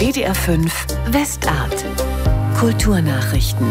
WDR 5 Westart. Kulturnachrichten.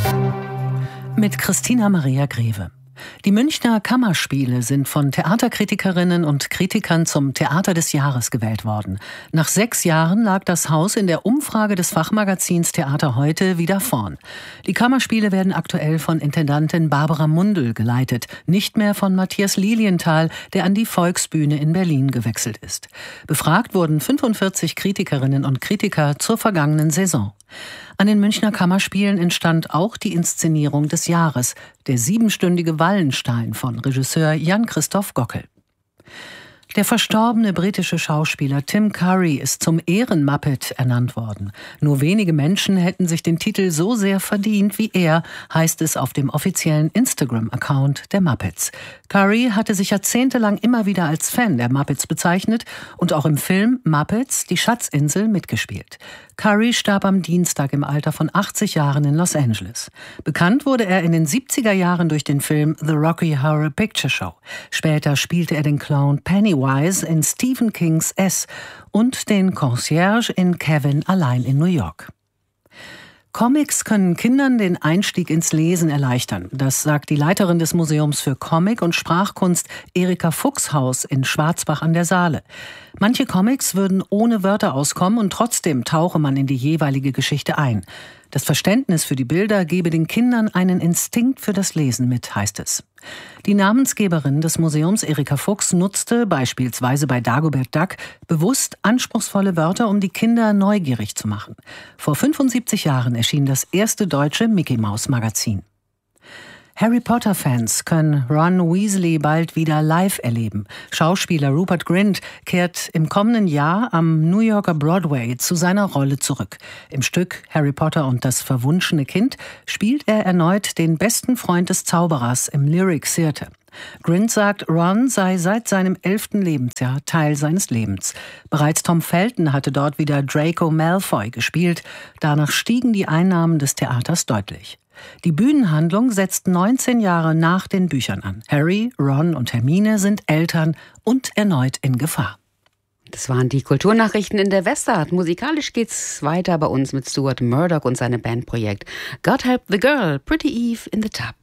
Mit Christina Maria Greve. Die Münchner Kammerspiele sind von Theaterkritikerinnen und Kritikern zum Theater des Jahres gewählt worden. Nach 6 Jahren lag das Haus in der Umfrage des Fachmagazins Theater heute wieder vorn. Die Kammerspiele werden aktuell von Intendantin Barbara Mundl geleitet, nicht mehr von Matthias Lilienthal, der an die Volksbühne in Berlin gewechselt ist. Befragt wurden 45 Kritikerinnen und Kritiker zur vergangenen Saison. An den Münchner Kammerspielen entstand auch die Inszenierung des Jahres, der 7-stündige Wallenstein von Regisseur Jan-Christoph Gockel. Der verstorbene britische Schauspieler Tim Curry ist zum Ehrenmuppet ernannt worden. Nur wenige Menschen hätten sich den Titel so sehr verdient wie er, heißt es auf dem offiziellen Instagram-Account der Muppets. Curry hatte sich jahrzehntelang immer wieder als Fan der Muppets bezeichnet und auch im Film Muppets, die Schatzinsel, mitgespielt. Curry starb am Dienstag im Alter von 80 Jahren in Los Angeles. Bekannt wurde er in den 70er Jahren durch den Film The Rocky Horror Picture Show. Später spielte er den Clown Pennywise in Stephen Kings S und den Concierge in Kevin allein in New York. Comics können Kindern den Einstieg ins Lesen erleichtern. Das sagt die Leiterin des Museums für Comic und Sprachkunst Erika Fuchshaus in Schwarzbach an der Saale. Manche Comics würden ohne Wörter auskommen und trotzdem tauche man in die jeweilige Geschichte ein. Das Verständnis für die Bilder gebe den Kindern einen Instinkt für das Lesen mit, heißt es. Die Namensgeberin des Museums, Erika Fuchs, nutzte beispielsweise bei Dagobert Duck bewusst anspruchsvolle Wörter, um die Kinder neugierig zu machen. Vor 75 Jahren erschien das erste deutsche Mickey-Maus-Magazin. Harry Potter-Fans können Ron Weasley bald wieder live erleben. Schauspieler Rupert Grint kehrt im kommenden Jahr am New Yorker Broadway zu seiner Rolle zurück. Im Stück Harry Potter und das verwunschene Kind spielt er erneut den besten Freund des Zauberers im Lyric Theatre. Grint sagt, Ron sei seit seinem 11. Lebensjahr Teil seines Lebens. Bereits Tom Felton hatte dort wieder Draco Malfoy gespielt. Danach stiegen die Einnahmen des Theaters deutlich. Die Bühnenhandlung setzt 19 Jahre nach den Büchern an. Harry, Ron und Hermine sind Eltern und erneut in Gefahr. Das waren die Kulturnachrichten in der Westart. Musikalisch geht's weiter bei uns mit Stuart Murdoch und seinem Bandprojekt God Help the Girl, Pretty Eve in the Tub.